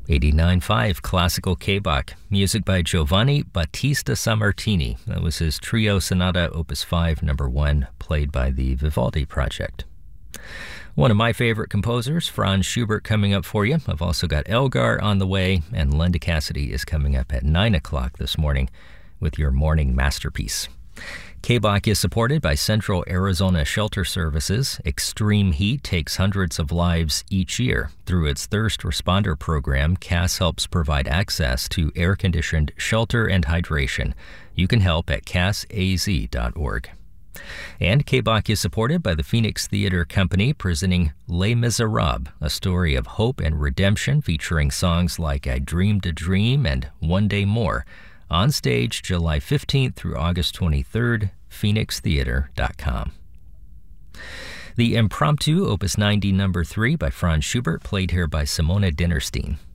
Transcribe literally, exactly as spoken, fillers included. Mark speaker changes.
Speaker 1: eighty-nine point five Classical K-Bach, music by Giovanni Battista Sammartini. That was his Trio Sonata Opus five, number one, played by the Vivaldi Project. One of my favorite composers, Franz Schubert, coming up for you. I've also got Elgar on the way, and Linda Cassidy is coming up at nine o'clock this morning with your morning masterpiece. K-Bach is supported by Central Arizona Shelter Services. Extreme heat takes hundreds of lives each year. Through its Thirst Responder program, C A S helps provide access to air-conditioned shelter and hydration. You can help at cas a z dot org. And K-Bach is supported by the Phoenix Theater Company, presenting Les Miserables, a story of hope and redemption featuring songs like I Dreamed a Dream and One Day More. On stage July fifteenth through August twenty-third, phoenix theater dot com. The Impromptu, Opus ninety, number three, by Franz Schubert, played here by Simona Dinnerstein.